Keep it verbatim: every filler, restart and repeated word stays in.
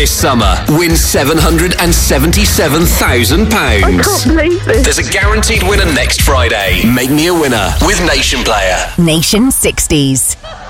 This summer, win seven hundred seventy-seven thousand pounds. I can't believe this. There's a guaranteed winner next Friday. Make me a winner with Nation Player. Nation sixties.